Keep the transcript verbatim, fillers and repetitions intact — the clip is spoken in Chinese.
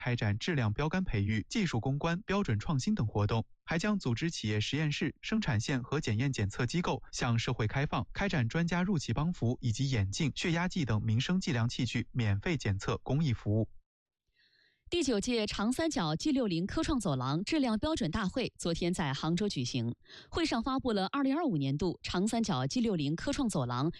开展质量标杆培育、技术攻关、标准创新等活动，还将组织企业实验室、生产线和检验检测机构向社会开放，开展专家入气帮扶以及眼镜、血压计等民生计量器具免费检测公益服务。 第九届长三角 G 六十 科创走廊质量标准大会昨天在杭州举行，会上发布了二零二五年度长三角 G 六十 科创走廊